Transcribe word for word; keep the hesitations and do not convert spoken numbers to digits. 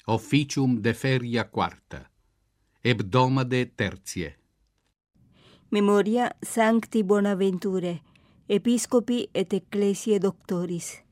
Officium de feria quarta. Hebdomade tertiae. Memoria Sancti Bonaventure, Episcopi et Ecclesiae Doctoris.